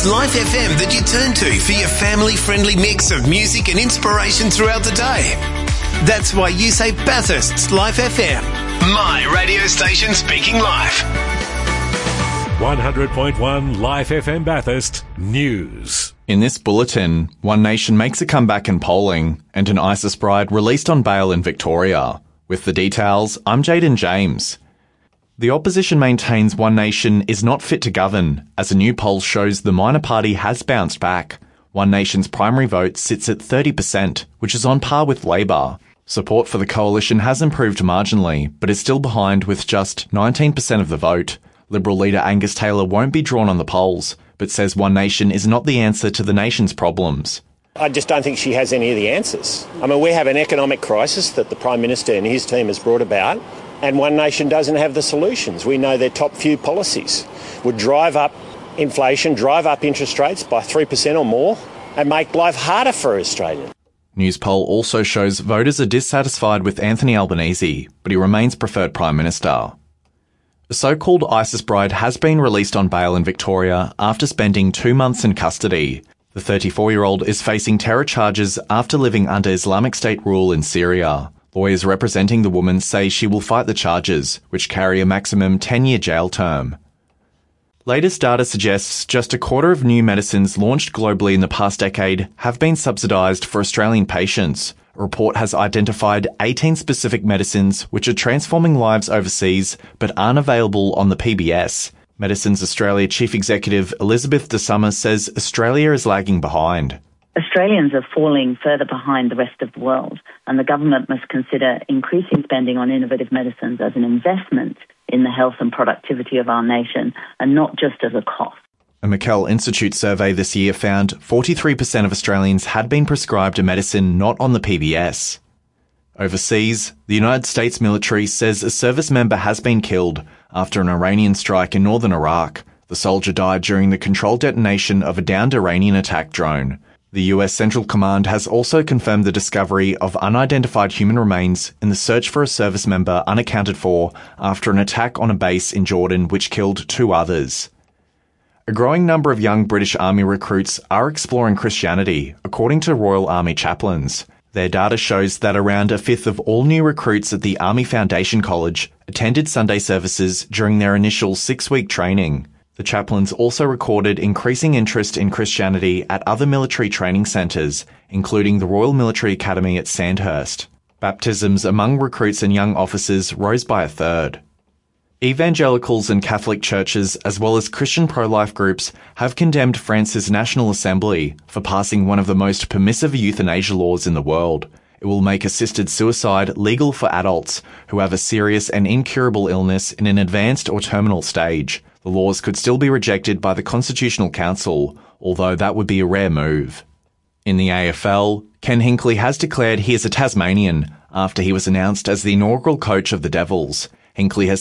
It's Life FM that you turn to for your family-friendly mix of music and inspiration throughout the day. That's why you say Bathurst's Life FM. My radio station speaking life. 100.1 Life FM Bathurst News. In this bulletin, One Nation makes a comeback in polling and an ISIS bride released on bail in Victoria. With the details, I'm Jaden James. The opposition maintains One Nation is not fit to govern, as a new poll shows the minor party has bounced back. One Nation's primary vote sits at 30%, which is on par with Labor. Support for the coalition has improved marginally, but is still behind with just 19% of the vote. Liberal leader Angus Taylor won't be drawn on the polls, but says One Nation is not the answer to the nation's problems. I just don't think she has any of the answers. I mean, we have an economic crisis that the Prime Minister and his team has brought about, and One Nation doesn't have the solutions. We know their top few policies would drive up inflation, drive up interest rates by 3% or more, and make life harder for Australians. Newspoll also shows voters are dissatisfied with Anthony Albanese, but he remains preferred Prime Minister. A so-called ISIS bride has been released on bail in Victoria after spending 2 months in custody. The 34-year-old is facing terror charges after living under Islamic State rule in Syria. Lawyers representing the woman say she will fight the charges, which carry a maximum 10-year jail term. Latest data suggests just a quarter of new medicines launched globally in the past decade have been subsidised for Australian patients. A report has identified 18 specific medicines which are transforming lives overseas but aren't available on the PBS. Medicines Australia Chief Executive Elizabeth De Summer says Australia is lagging behind. Australians are falling further behind the rest of the world, and the government must consider increasing spending on innovative medicines as an investment in the health and productivity of our nation, and not just as a cost. A McKell Institute survey this year found 43% of Australians had been prescribed a medicine not on the PBS. Overseas, the United States military says a service member has been killed after an Iranian strike in northern Iraq. The soldier died during the controlled detonation of a downed Iranian attack drone. The US Central Command has also confirmed the discovery of unidentified human remains in the search for a service member unaccounted for after an attack on a base in Jordan which killed 2 others. A growing number of young British Army recruits are exploring Christianity, according to Royal Army chaplains. Their data shows that around a fifth of all new recruits at the Army Foundation College attended Sunday services during their initial 6-week training. The chaplains also recorded increasing interest in Christianity at other military training centres, including the Royal Military Academy at Sandhurst. Baptisms among recruits and young officers rose by a third. Evangelicals and Catholic churches, as well as Christian pro-life groups, have condemned France's National Assembly for passing one of the most permissive euthanasia laws in the world. It will make assisted suicide legal for adults who have a serious and incurable illness in an advanced or terminal stage. The laws could still be rejected by the Constitutional Council, although that would be a rare move. In the AFL, Ken Hinkley has declared he is a Tasmanian after he was announced as the inaugural coach of the Devils. Hinkley has